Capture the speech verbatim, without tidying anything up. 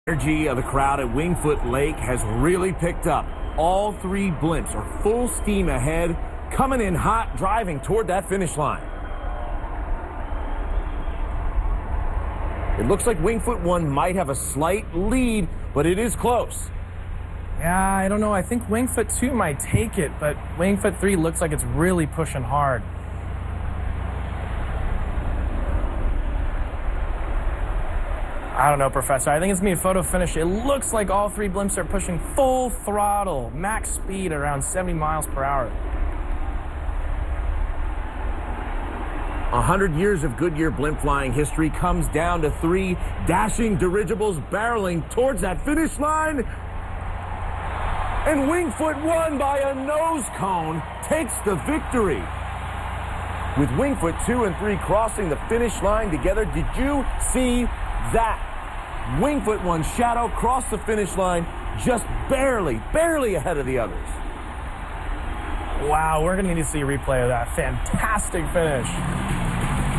Energy of the crowd at Wingfoot Lake has really picked up. All three blimps are full steam ahead, coming in hot, driving toward that finish line. It looks like Wingfoot one might have a slight lead, but it is close. Yeah, I don't know. I think Wingfoot two might take it, but Wingfoot three looks like it's really pushing hard. I don't know, Professor. I think it's going to be a photo finish. It looks like all three blimps are pushing full throttle, max speed around seventy miles per hour. A hundred years of Goodyear blimp flying history comes down to three dashing dirigibles barreling towards that finish line. And Wingfoot one by a nose cone takes the victory. With Wingfoot two and three crossing the finish line together, did you see that? Wingfoot one's shadow crossed the finish line just barely, barely ahead of the others. Wow, we're going to need to see a replay of that fantastic finish.